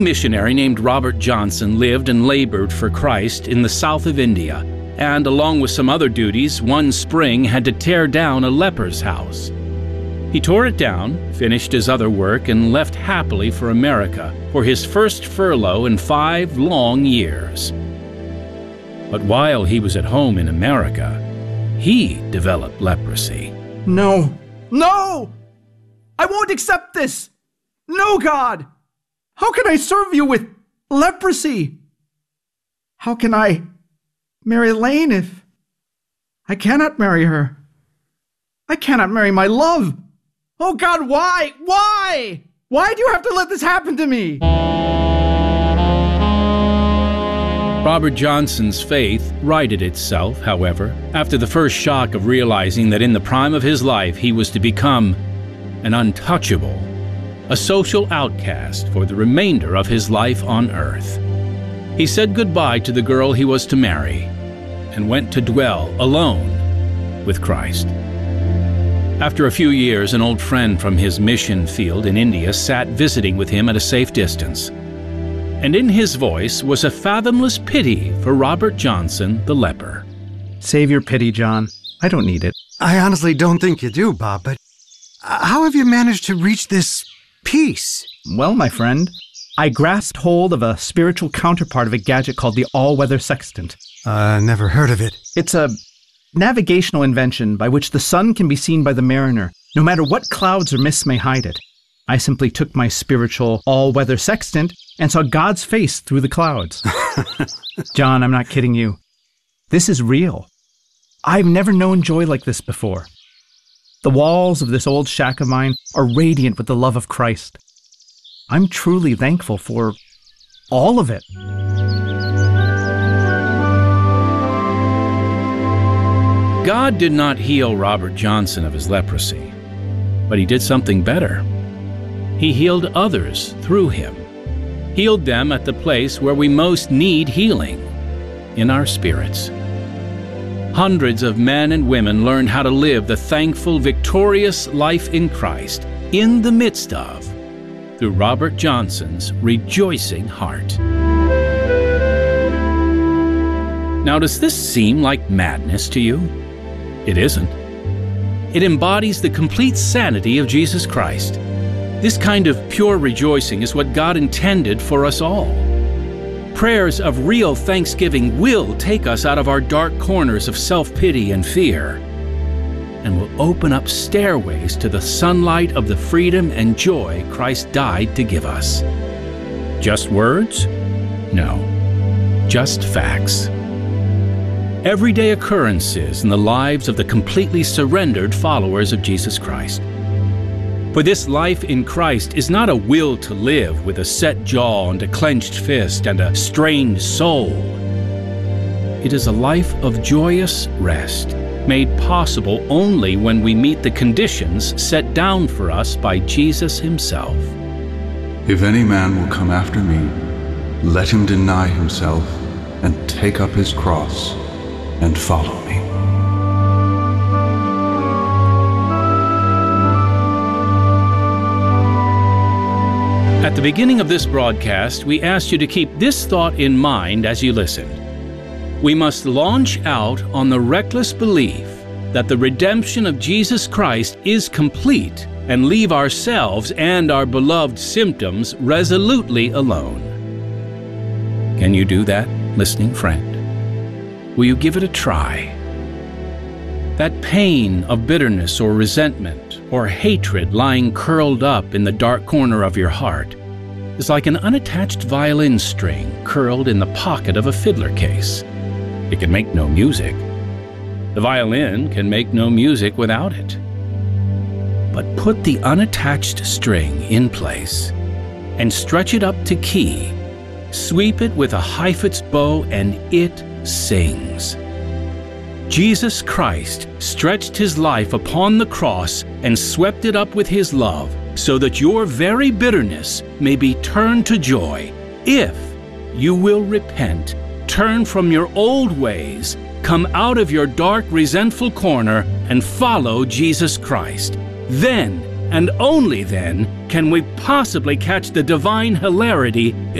Missionary named Robert Johnson lived and labored for Christ in the south of India, and along with some other duties, one spring had to tear down a leper's house. He tore it down, finished his other work, and left happily for America for his first furlough in 5 long years. But while he was at home in America, he developed leprosy. No! No! I won't accept this! No, God! How can I serve you with leprosy? How can I marry Elaine if I cannot marry her? I cannot marry my love. Oh God, why? Why? Why do you have to let this happen to me? Robert Johnson's faith righted itself, however, after the first shock of realizing that in the prime of his life he was to become an untouchable, a social outcast for the remainder of his life on earth. He said goodbye to the girl he was to marry and went to dwell alone with Christ. After a few years, an old friend from his mission field in India sat visiting with him at a safe distance. And in his voice was a fathomless pity for Robert Johnson, the leper. Save your pity, John. I don't need it. I honestly don't think you do, Bob, but how have you managed to reach this peace? Well, my friend, I grasped hold of a spiritual counterpart of a gadget called the all-weather sextant. Never heard of it. It's a navigational invention by which the sun can be seen by the mariner, no matter what clouds or mists may hide it. I simply took my spiritual all-weather sextant and saw God's face through the clouds. John, I'm not kidding you. This is real. I've never known joy like this before. The walls of this old shack of mine are radiant with the love of Christ. I'm truly thankful for all of it. God did not heal Robert Johnson of his leprosy, but he did something better. He healed others through him, healed them at the place where we most need healing, in our spirits. Hundreds of men and women learned how to live the thankful, victorious life in Christ in the midst of, through Robert Johnson's rejoicing heart. Now, does this seem like madness to you? It isn't. It embodies the complete sanity of Jesus Christ. This kind of pure rejoicing is what God intended for us all. Prayers of real thanksgiving will take us out of our dark corners of self-pity and fear, and will open up stairways to the sunlight of the freedom and joy Christ died to give us. Just words? No. Just facts. Everyday occurrences in the lives of the completely surrendered followers of Jesus Christ. For this life in Christ is not a will to live with a set jaw and a clenched fist and a strained soul. It is a life of joyous rest, made possible only when we meet the conditions set down for us by Jesus himself. If any man will come after me, let him deny himself and take up his cross and follow me. At the beginning of this broadcast, we asked you to keep this thought in mind as you listened. We must launch out on the reckless belief that the redemption of Jesus Christ is complete and leave ourselves and our beloved symptoms resolutely alone. Can you do that, listening friend? Will you give it a try? That pain of bitterness or resentment or hatred lying curled up in the dark corner of your heart is like an unattached violin string curled in the pocket of a fiddler case. It can make no music. The violin can make no music without it. But put the unattached string in place and stretch it up to key. Sweep it with a Heifetz bow and it sings. Jesus Christ stretched his life upon the cross and swept it up with his love so that your very bitterness may be turned to joy if you will repent, turn from your old ways, come out of your dark, resentful corner and follow Jesus Christ. Then and only then can we possibly catch the divine hilarity